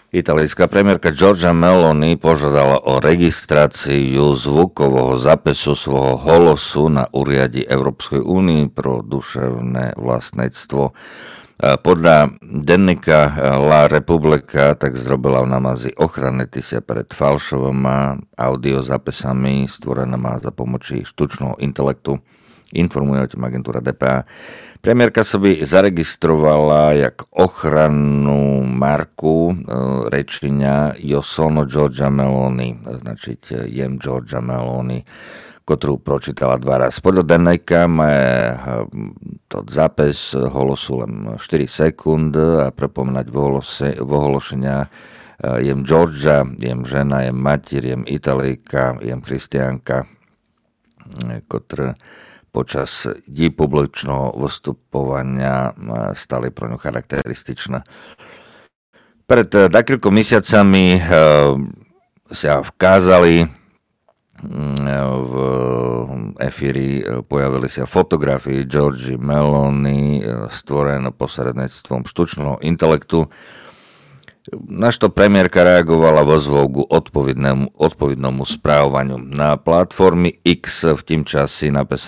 Italijská premiérka Giorgia Meloni požiadala o registráciu zvukového zápisu svojho holosu na úriadi Európskej únii pro duševné vlastníctvo. Podľa denníka La Repubblica tak zrobila v namazi ochrany sa pred falšovými audiozápisami stvorenými za pomoci štučného intelektu. Informuje o tom agentúra DPA. Premiérka sobie zaregistrovala jak ochrannú marku rečenia Io sono Giorgia Meloni, značiť jem Giorgia Meloni, ktorú pročítala 2 razy. Podľa denníka má to zápis holosu len 4 sekúnd a pripomínať ohološenia jem Giorgia, jem žena, jem matier, jem Italíka, jem Kristiánka, ktoré počas jej publičného vystupovania stali pro ňu charakterističné. Pred takýmito mesiacami sa vkázali v efíri, pojavili sa fotografie Giorgie Meloni stvorené posredníctvom štučného intelektu. Na što premiérka reagovala vo zvogu odpovednému správaniu. Na platformy X v tým časi napísala